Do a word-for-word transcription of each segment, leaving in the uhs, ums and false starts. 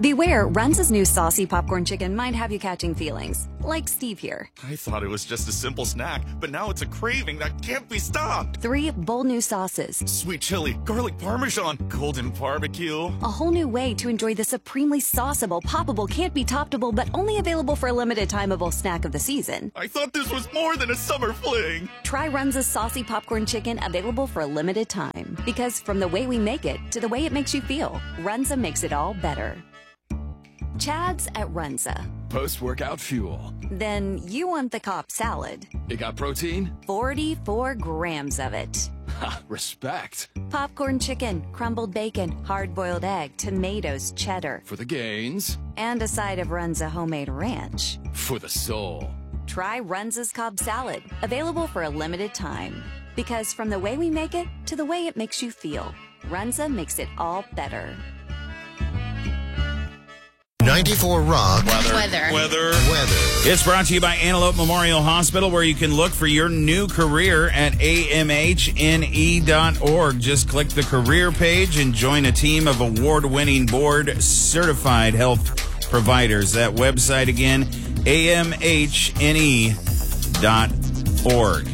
Beware, Runza's new saucy popcorn chicken might have you catching feelings, like Steve here. I thought it was just a simple snack, but now it's a craving that can't be stopped. Three bold new sauces. Sweet chili, garlic parmesan, golden barbecue. A whole new way to enjoy the supremely sauceable, poppable, can't be toppable, but only available for a limited timeable snack of the season. I thought this was more than a summer fling. Try Runza's saucy popcorn chicken, available for a limited time. Because from the way we make it to the way it makes you feel, Runza makes it all better. Chad's at Runza. Post-workout fuel. Then you want the Cobb salad. It got protein? forty-four grams of it. Ha, respect. Popcorn chicken, crumbled bacon, hard-boiled egg, tomatoes, cheddar. For the gains. And a side of Runza homemade ranch. For the soul. Try Runza's Cobb salad, available for a limited time. Because from the way we make it to the way it makes you feel, Runza makes it all better. ninety-four Rock Weather. Weather. Weather. It's brought to you by Antelope Memorial Hospital, where you can look for your new career at A M H N E dot org. Just click the career page and join a team of award-winning board-certified health providers. That website again, A M H N E dot org.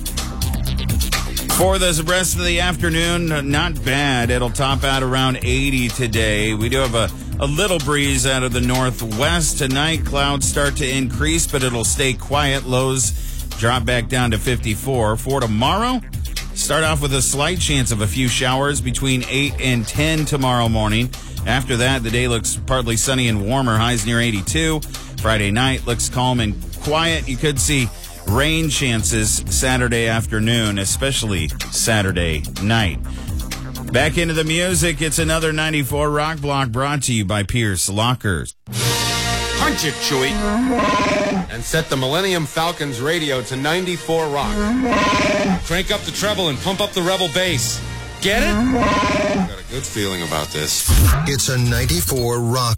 For the rest of the afternoon, not bad. It'll top out around eighty today. We do have a, a little breeze out of the northwest tonight. Clouds start to increase, but it'll stay quiet. Lows drop back down to fifty-four. For tomorrow, start off with a slight chance of a few showers between eight and ten tomorrow morning. After that, the day looks partly sunny and warmer. Highs near eighty-two. Friday night looks calm and quiet. You could see rain chances Saturday afternoon, especially Saturday night. Back into the music, it's another ninety-four Rock Block brought to you by Pierce Lockers. Punch it, Chewie. And set the Millennium Falcon's radio to ninety-four Rock. Crank up the treble and pump up the Rebel bass. Get it? Got a good feeling about this. It's a ninety-four Rock